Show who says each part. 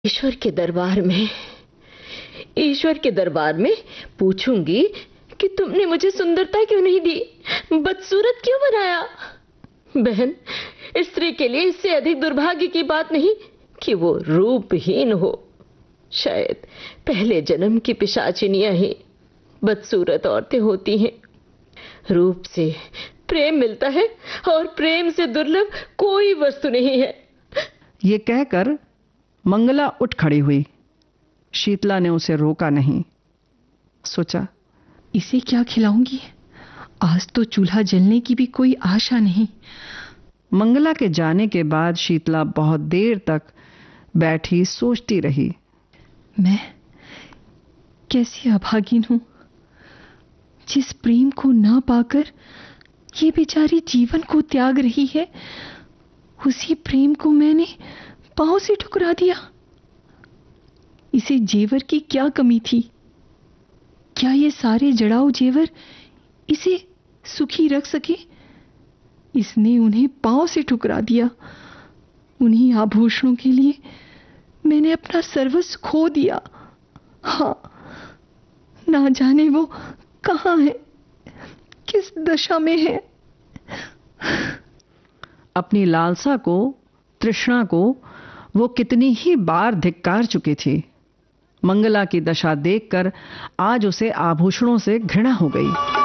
Speaker 1: ईश्वर के दरबार में ईश्वर के दरबार में पूछूंगी कि तुमने मुझे सुंदरता क्यों नहीं दी, बदसूरत क्यों बनाया। बहन, स्त्री के लिए इससे अधिक दुर्भाग्य की बात नहीं कि वो रूपहीन हो। शायद पहले जन्म की पिशाचिनियां ही बदसूरत औरतें होती हैं। रूप से प्रेम मिलता है और प्रेम से दुर्लभ कोई वस्तु नहीं है।
Speaker 2: ये कहकर मंगला उठ खड़ी हुई। शीतला ने उसे रोका नहीं। सोचा,
Speaker 3: इसे क्या खिलाऊंगी? आज तो चूल्हा जलने की भी कोई आशा नहीं।
Speaker 2: मंगला के जाने के बाद शीतला बहुत देर तक बैठी सोचती रही।
Speaker 3: मैं कैसी अभागिन हूं, जिस प्रेम को ना पाकर ये बेचारी जीवन को त्याग रही है, उसी प्रेम को मैंने पांव से ठुकरा दिया। इसे जेवर की क्या कमी थी? क्या ये सारे जड़ाऊ जेवर इसे सुखी रख सके? इसने उन्हें पांव से ठुकरा दिया। उन्हीं आभूषणों के लिए मैंने अपना सर्वस्व खो दिया। हाँ, ना जाने वो कहाँ है, किस दशा में है।
Speaker 2: अपनी लालसा को, तृष्णा को वो कितनी ही बार धिक्कार चुकी थी। मंगला की दशा देखकर आज उसे आभूषणों से घृणा हो गई।